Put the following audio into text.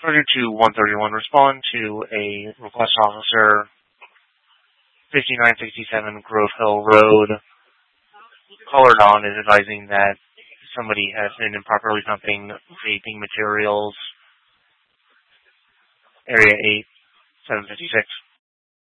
Further to 131, respond to a request officer 5967 Grove Hill Road. Caller Dawn is advising that somebody has been improperly dumping vaping materials. Area 8, 756.